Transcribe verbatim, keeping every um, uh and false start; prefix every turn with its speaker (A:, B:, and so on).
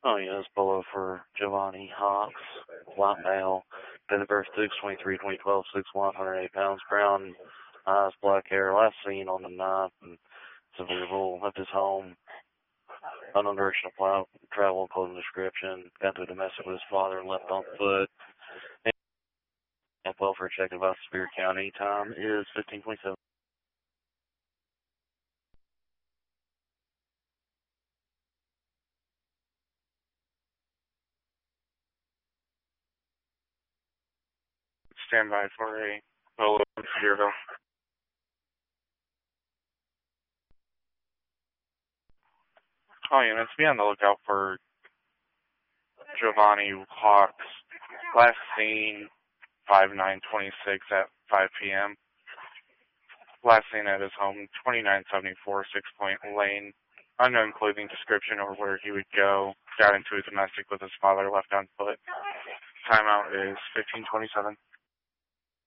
A: Oh, yes, Polo for Giovanni Hawks, white male, date of birth six twenty-three twenty twelve, six one, one hundred eight pounds, brown eyes, black hair, last seen on the ninth, and civil left his home, unknown direction of plow, travel, clothing description, got to a domestic with his father and left on foot. And welfare check about Spear County, time is fifteen twenty-seven.
B: Stand by for a Polo in Sevierville. All units, be on the lookout for Giovanni Hawks, last seen five nine twenty-six at five p.m. Last seen at his home, twenty-nine seventy-four Six Point Lane. Unknown clothing description or where he would go. Got into a domestic with his father, left on foot. Timeout is fifteen twenty-seven.